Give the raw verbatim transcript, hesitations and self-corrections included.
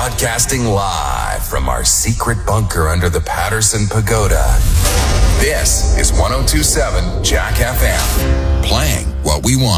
Broadcasting live from our secret bunker under the Patterson Pagoda. This is one oh two point seven Jack F M. Playing what we want.